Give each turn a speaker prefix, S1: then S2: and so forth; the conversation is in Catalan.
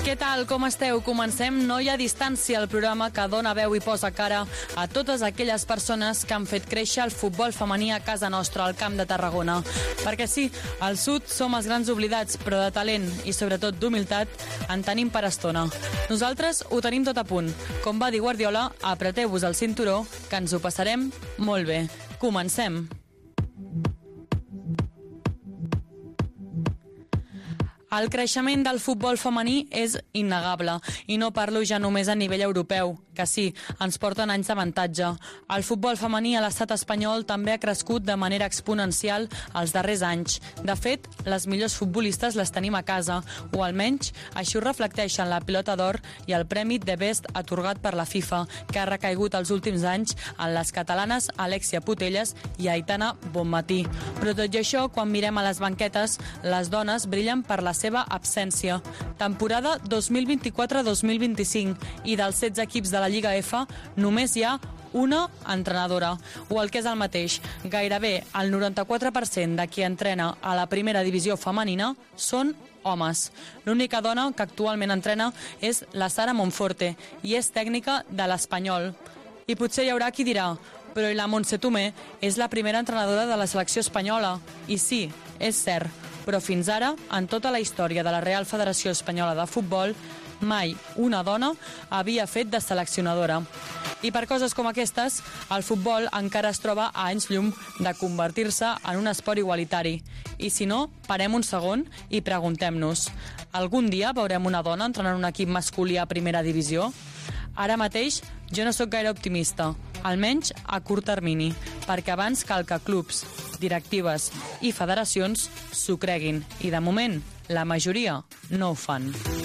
S1: Què tal, com esteu? Comencem No hi ha distància, el programa que dona veu i posa cara a totes aquelles persones que han fet créixer el futbol femení a casa nostra, al Camp de Tarragona. Perquè sí, al sud som els grans oblidats, però de talent i sobretot d'humilitat en tenim per estona. Nosaltres ho tenim tot a punt. Com va dir Guardiola, apreteu-vos el cinturó, que ens ho passarem molt bé. Comencem! El creixement del futbol femení és innegable, i no parlo ja només a nivell europeu, que sí, ens porten anys d'avantatge. El futbol femení a l'estat espanyol també ha crescut de manera exponencial els darrers anys. De fet, les millors futbolistes les tenim a casa, o almenys així ho reflecteixen la Pilota d'Or i el Premi The Best atorgat per la FIFA, que ha recaigut els últims anys en les catalanes Alexia Putellas i Aitana Bonmatí. Però tot i això, quan mirem a les banquetes, les dones brillen per la seva absència. Temporada 2024-2025 i dels 16 equips de la Lliga F només hi ha una entrenadora, o el que és el mateix, gairebé el 94% de qui entrena a la primera divisió femenina són homes. L'única dona que actualment entrena és la Sara Monforte i és tècnica de l'Espanyol. I potser hi haurà qui dirà, però i la Montse Tomé és la primera entrenadora de la selecció espanyola. I sí, és cert, però fins ara, en tota la història de la Real Federació Espanyola de Futbol, mai una dona havia fet de seleccionadora. I per coses com aquestes, el futbol encara es troba a anys llum de convertir-se en un esport igualitari. I si no, parem un segon i preguntem-nos, algun dia veurem una dona entrenant un equip masculí a primera divisió? Ara mateix jo no sóc gaire optimista, almenys a curt termini, perquè abans cal que clubs, directives i federacions s'ho creguin, i de moment la majoria no ho fan.